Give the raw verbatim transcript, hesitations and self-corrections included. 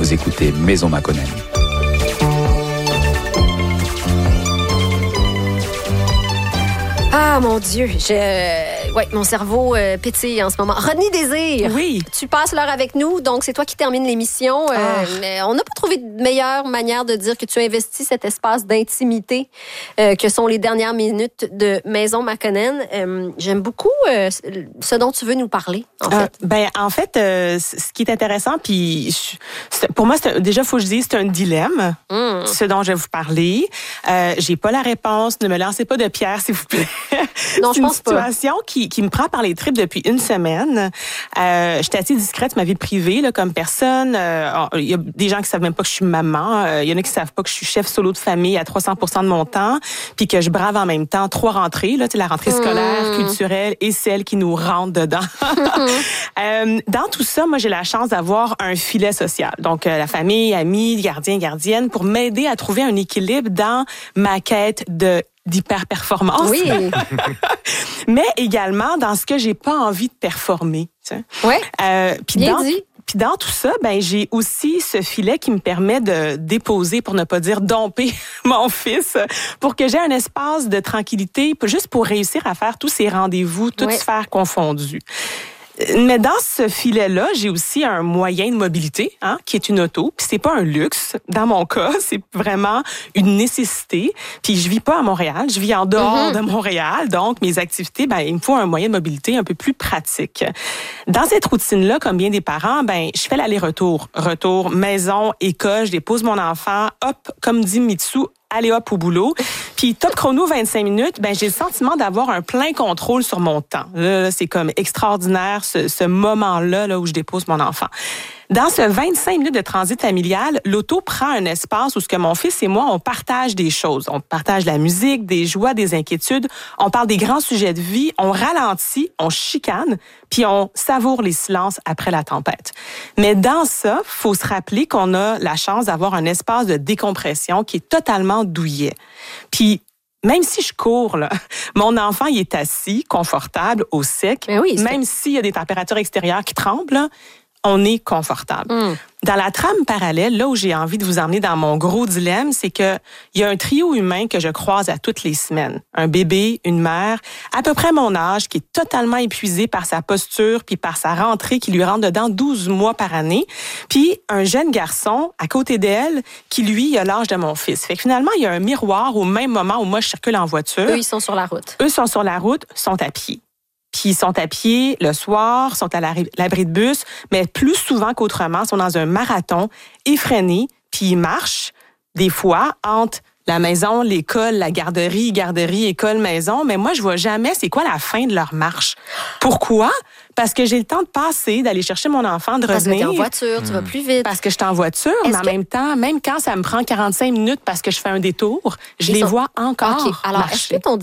Vous écoutez Maison Makonnen. Ah, mon Dieu, je... ouais, mon cerveau euh, pétille en ce moment. Rodney Désir, oui. Tu passes l'heure avec nous, donc c'est toi qui termine l'émission. Euh, ah. mais on n'a pas trouvé de meilleure manière de dire que tu investis cet espace d'intimité euh, que sont les dernières minutes de Maison Makonnen. Euh, j'aime beaucoup euh, ce dont tu veux nous parler, en euh, fait. Ben, en fait, euh, ce qui est intéressant, puis je, pour moi, c'est, déjà, il faut que je dise, c'est un dilemme, mm. ce dont je vais vous parler. Euh, j'ai pas la réponse, ne me lancez pas de pierre, s'il vous plaît. Non, c'est je pense une situation pas. Qui, qui me prend par les tripes depuis une semaine. Euh, j'étais assez discrète ma vie privée là, comme personne. Il euh, y a des gens qui savent même pas que je suis maman. Il euh, y en a qui savent pas que je suis chef solo de famille à trois cents pour cent de mon temps, puis que je brave en même temps trois rentrées. Là, la rentrée scolaire, mmh. culturelle et celle qui nous rentre dedans. euh, dans tout ça, moi, j'ai la chance d'avoir un filet social. Donc, euh, la famille, amis, gardiens, gardiennes, pour m'aider à trouver un équilibre dans ma quête de d'hyper-performance. Oui. Mais également dans ce que j'ai pas envie de performer. Oui. Euh, puis Bien dans, dit. Puis dans tout ça, ben j'ai aussi ce filet qui me permet de déposer, pour ne pas dire domper, mon fils, pour que j'ai un espace de tranquillité, juste pour réussir à faire tous ces rendez-vous, toutes oui. sphères confondues. Mais dans ce filet-là, j'ai aussi un moyen de mobilité, hein, qui est une auto. Puis c'est pas un luxe. Dans mon cas, c'est vraiment une nécessité. Puis je vis pas à Montréal, je vis en dehors mm-hmm. de Montréal. Donc mes activités, ben il me faut un moyen de mobilité un peu plus pratique. Dans cette routine-là, comme bien des parents, ben je fais l'aller-retour, retour maison, école, je dépose mon enfant, hop, comme dit Mitsu, allez hop au boulot. Puis top chrono vingt-cinq minutes, ben j'ai le sentiment d'avoir un plein contrôle sur mon temps. Là, là c'est comme extraordinaire ce, ce moment-là là où je dépose mon enfant. Dans ce vingt-cinq minutes de transit familial, l'auto prend un espace où ce que mon fils et moi, on partage des choses. On partage la musique, des joies, des inquiétudes. On parle des grands sujets de vie. On ralentit, on chicane, puis on savoure les silences après la tempête. Mais dans ça, faut se rappeler qu'on a la chance d'avoir un espace de décompression qui est totalement douillet. Puis même si je cours, là, mon enfant, il est assis, confortable, au sec. Mais oui, même s'il y a des températures extérieures qui tremblent, là, on est confortable. Mm. Dans la trame parallèle, là où j'ai envie de vous emmener dans mon gros dilemme, c'est que il y a un trio humain que je croise à toutes les semaines. Un bébé, une mère, à peu près mon âge, qui est totalement épuisé par sa posture puis par sa rentrée qui lui rentre dedans douze mois par année. Puis un jeune garçon à côté d'elle qui, lui, a l'âge de mon fils. Fait que finalement, il y a un miroir au même moment où moi, je circule en voiture. Eux, ils sont sur la route. Eux sont sur la route, sont à pied. Puis ils sont à pied le soir, sont à l'abri de bus, mais plus souvent qu'autrement, sont dans un marathon effréné, puis ils marchent des fois entre la maison, l'école, la garderie, garderie, école, maison, mais moi, je vois jamais c'est quoi la fin de leur marche. Pourquoi? Parce que j'ai le temps de passer, d'aller chercher mon enfant, de parce revenir. Parce que t'es en voiture, tu vas plus vite. Parce que je suis en voiture, Est-ce mais en que... même temps, même quand ça me prend quarante-cinq minutes parce que je fais un détour, je Ils les sont... vois encore OK. Alors, marcher. est-ce que ton